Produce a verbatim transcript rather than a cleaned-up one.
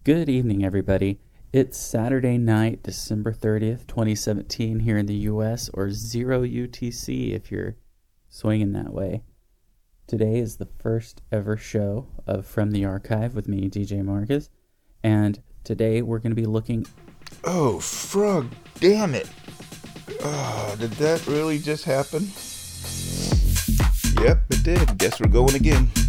Good evening, everybody. It's Saturday night, December thirtieth, twenty seventeen, here in the U S, or zero U T C if you're swinging that way. Today is the first ever show of From the Archive with me, D J Marcus, and today we're going to be looking... Oh, frog, damn it. Oh, did that really just happen? Yep, it did. Guess we're going again.